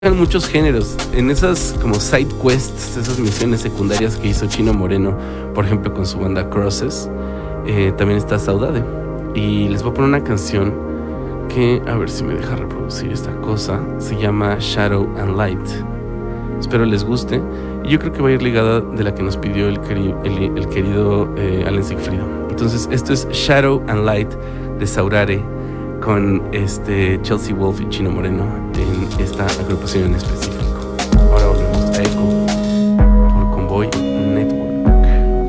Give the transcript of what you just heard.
muchos géneros. En esas como side quests, esas misiones secundarias que hizo Chino Moreno, por ejemplo, con su banda Crosses, también está Saudade. Y les voy a poner una canción que, a ver si me deja reproducir esta cosa. Se llama Shadow and Light. Espero les guste. Y yo creo que va a ir ligada de la que nos pidió el querido Allen Sigfrido. Entonces, esto es Shadow and Light de Saurare con Chelsea Wolfe y Chino Moreno en esta agrupación en específico.